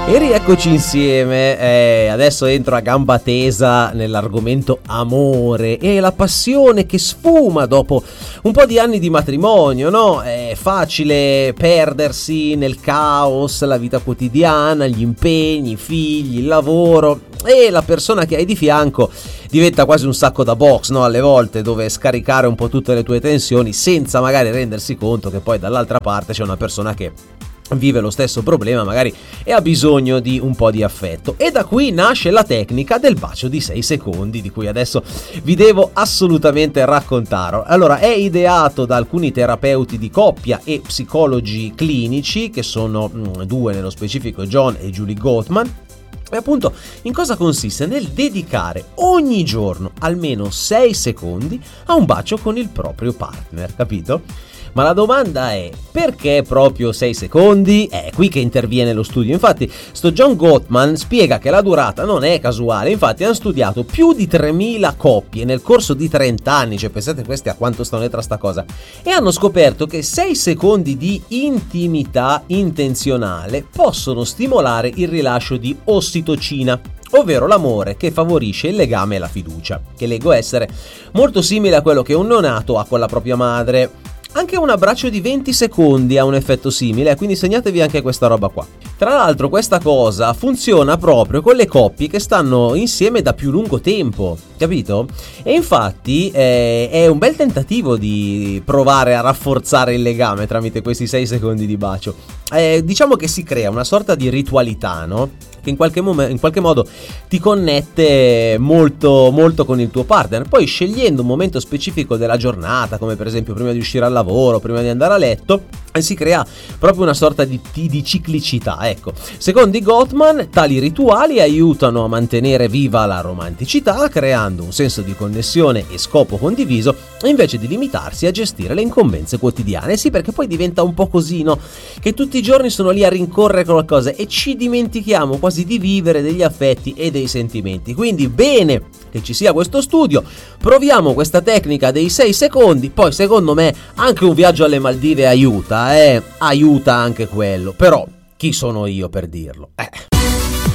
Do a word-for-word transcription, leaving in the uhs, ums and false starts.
E rieccoci insieme, eh, adesso entro a gamba tesa nell'argomento amore e la passione che sfuma dopo un po' di anni di matrimonio, no? È facile perdersi nel caos, la vita quotidiana, gli impegni, i figli, il lavoro, e la persona che hai di fianco diventa quasi un sacco da box, no? Alle volte, dove scaricare un po' tutte le tue tensioni senza magari rendersi conto che poi dall'altra parte c'è una persona che vive lo stesso problema magari e ha bisogno di un po' di affetto. E da qui nasce la tecnica del bacio di sei secondi, di cui adesso vi devo assolutamente raccontare. Allora, è ideato da alcuni terapeuti di coppia e psicologi clinici, che sono mh, due nello specifico, John e Julie Gottman. E appunto, in cosa consiste? Nel dedicare ogni giorno almeno sei secondi a un bacio con il proprio partner, capito? Ma la domanda è: perché proprio sei secondi? È qui che interviene lo studio. Infatti, sto John Gottman spiega che la durata non è casuale. Infatti, hanno studiato più di tremila coppie nel corso di trenta anni, cioè pensate questi a quanto stanno dietro a sta cosa, e hanno scoperto che sei secondi di intimità intenzionale possono stimolare il rilascio di ossitocina, ovvero l'amore che favorisce il legame e la fiducia, che leggo essere molto simile a quello che un neonato ha con la propria madre. Anche un abbraccio di venti secondi ha un effetto simile, quindi segnatevi anche questa roba qua. Tra l'altro, questa cosa funziona proprio con le coppie che stanno insieme da più lungo tempo, capito? E infatti eh, è un bel tentativo di provare a rafforzare il legame tramite questi sei secondi di bacio. Eh, diciamo che si crea una sorta di ritualità, no? Che in qualche, mom- in qualche modo ti connette molto, molto con il tuo partner. Poi, scegliendo un momento specifico della giornata, come per esempio prima di uscire al lavoro, prima di andare a letto, e si crea proprio una sorta di, di, di ciclicità. Ecco, secondo i Gottman, tali rituali aiutano a mantenere viva la romanticità, creando un senso di connessione e scopo condiviso, invece di limitarsi a gestire le incombenze quotidiane. Sì, perché poi diventa un po' così, no? Che tutti i giorni sono lì a rincorrere qualcosa e ci dimentichiamo quasi di vivere degli affetti e dei sentimenti. Quindi bene che ci sia questo studio, proviamo questa tecnica dei sei secondi. Poi secondo me anche un viaggio alle Maldive aiuta, eh, aiuta anche quello, però chi sono io per dirlo? Eh.